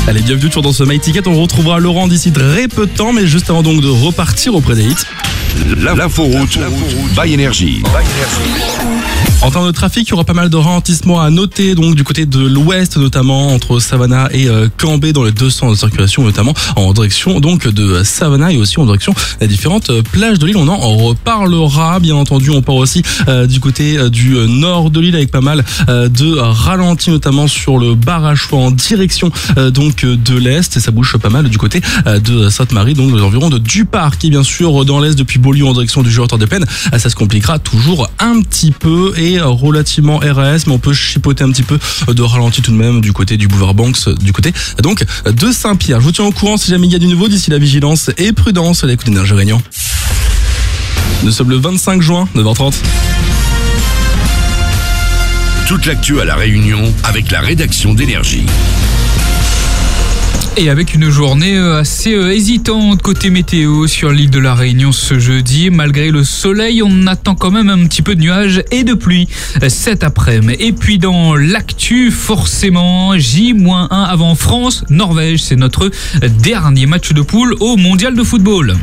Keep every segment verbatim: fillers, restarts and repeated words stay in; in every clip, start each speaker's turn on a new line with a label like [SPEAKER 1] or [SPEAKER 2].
[SPEAKER 1] Allez, bienvenue toujours dans ce My Ticket. On retrouvera Laurent d'ici très peu de temps, mais juste avant donc de repartir auprès des hits.
[SPEAKER 2] L'inforoute by Énergie.
[SPEAKER 1] En termes de trafic, il y aura pas mal de ralentissements à noter, donc du côté de l'ouest, notamment entre Savannah et euh, Cambé, dans les deux sens de circulation, notamment en direction donc de Savannah et aussi en direction des différentes euh, plages de l'île. On en reparlera, bien entendu. On part aussi euh, du côté euh, du nord de l'île avec pas mal euh, de ralentis, notamment sur le barrage en direction euh, donc de l'est, et ça bouge pas mal du côté euh, de Sainte-Marie, donc aux environs de Duparc, et bien sûr dans l'est depuis Beaulieu en direction du Jureur-des-Plaines. Ça se compliquera toujours un petit peu et relativement R A S, mais on peut chipoter un petit peu de ralenti tout de même du côté du boulevard Banks, du côté donc de Saint-Pierre. Je vous tiens au courant si jamais il y a du nouveau. D'ici là, vigilance et prudence à l'écoute d'Énergie Réunion. Nous sommes le vingt-cinq juin, neuf heures trente.
[SPEAKER 2] Toute l'actu à La Réunion avec la rédaction d'Énergie.
[SPEAKER 3] Et avec une journée assez hésitante côté météo sur l'île de la Réunion ce jeudi. Malgré le soleil, on attend quand même un petit peu de nuages et de pluie cet après-midi. Et puis dans l'actu, forcément, J un avant France-Norvège. C'est notre dernier match de poule au Mondial de football.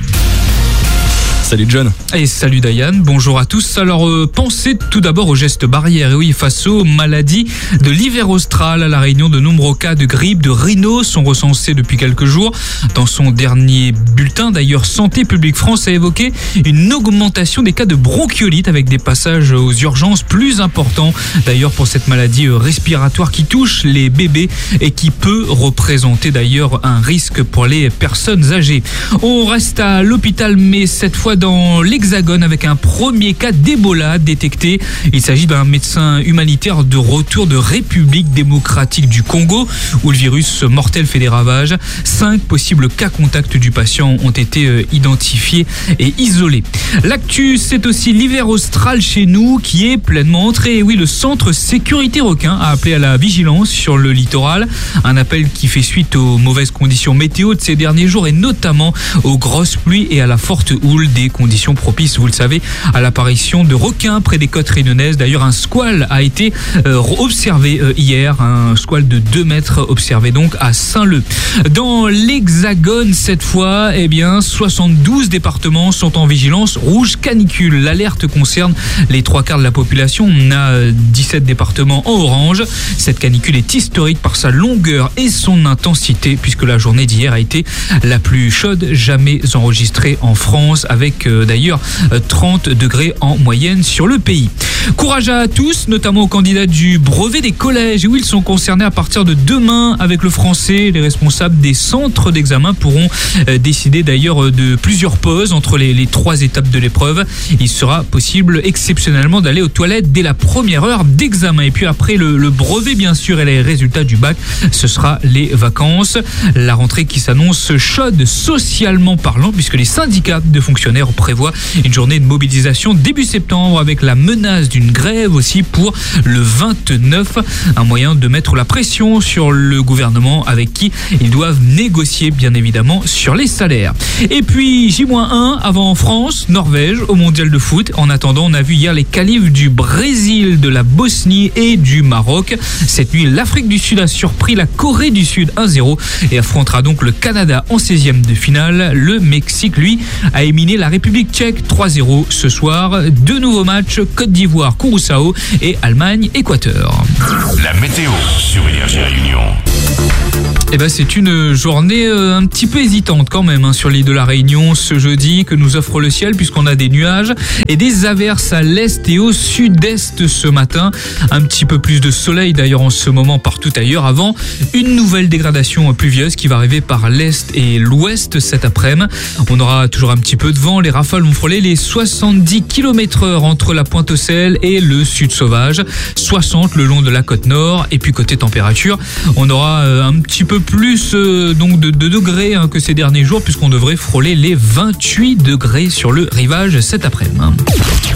[SPEAKER 1] Salut John.
[SPEAKER 3] Et salut Diane, bonjour à tous. Alors euh, pensez tout d'abord aux gestes barrières. Et oui, face aux maladies de l'hiver austral à La Réunion, de nombreux cas de grippe, de rhino sont recensés depuis quelques jours. Dans son dernier bulletin, d'ailleurs, Santé publique France a évoqué une augmentation des cas de bronchiolite avec des passages aux urgences plus importants. D'ailleurs, pour cette maladie respiratoire qui touche les bébés et qui peut représenter d'ailleurs un risque pour les personnes âgées. On reste à l'hôpital, mais cette fois dans l'Hexagone avec un premier cas d'Ebola détecté. Il s'agit d'un médecin humanitaire de retour de République démocratique du Congo où le virus mortel fait des ravages. Cinq possibles cas contacts du patient ont été identifiés et isolés. L'actu, c'est aussi l'hiver austral chez nous qui est pleinement entré. Et oui, le centre sécurité requin a appelé à la vigilance sur le littoral. Un appel qui fait suite aux mauvaises conditions météo de ces derniers jours et notamment aux grosses pluies et à la forte houle, des conditions propices, vous le savez, à l'apparition de requins près des côtes réunionnaises. D'ailleurs, un squale a été euh, observé euh, hier, un squale de deux mètres observé donc à Saint-Leu. Dans l'Hexagone, cette fois, eh bien, soixante-douze départements sont en vigilance rouge canicule. L'alerte concerne les trois quarts de la population. On a dix-sept départements en orange. Cette canicule est historique par sa longueur et son intensité, puisque la journée d'hier a été la plus chaude jamais enregistrée en France, avec euh, d'ailleurs trente degrés en moyenne sur le pays. Courage à tous, notamment aux candidats du brevet des collèges, où ils sont concernés à partir de demain avec le français. Les responsables des centres d'examen pourront euh, décider d'ailleurs de plusieurs pauses entre les, les trois étapes de l'épreuve. Il sera possible exceptionnellement d'aller aux toilettes dès la première heure d'examen. Et puis après le, le brevet, bien sûr, et les résultats du bac, ce sera les vacances. La rentrée qui s'annonce chaude socialement parlant, puisque les syndicats de fonctionnaires prévoient une journée de mobilisation début septembre avec la menace d'une grève aussi pour le vingt-neuf. Un moyen de mettre la pression sur le gouvernement avec qui ils doivent négocier bien évidemment sur les salaires. Et puis J un avant France, Norvège au mondial de foot. En attendant, on a vu hier les qualifs du Brésil, de la Bosnie et du Maroc. Cette nuit, l'Afrique du Sud a surpris la Corée du Sud un zéro et affrontera donc le Canada en seizième de finale. Le Mexique, lui, a éliminé la République tchèque trois zéro ce soir. Deux nouveaux matchs, Côte d'Ivoire, Curaçao et Allemagne-Équateur.
[SPEAKER 2] La météo sur Énergie Réunion.
[SPEAKER 3] Eh ben, c'est une journée euh, un petit peu hésitante quand même hein, sur l'île de la Réunion ce jeudi que nous offre le ciel, puisqu'on a des nuages et des averses à l'est et au sud-est ce matin. Un petit peu plus de soleil d'ailleurs en ce moment partout ailleurs, avant une nouvelle dégradation pluvieuse qui va arriver par l'est et l'ouest cet après-midi. On aura toujours un petit peu de vent, les rafales vont frôler les soixante-dix kilomètres heure entre la Pointe-aux-Celles et le sud sauvage, soixante le long de la côte nord. Et puis côté température, on aura euh, un petit peu plus euh, donc de, de degrés hein, que ces derniers jours, puisqu'on devrait frôler les vingt-huit degrés sur le rivage cet après-midi.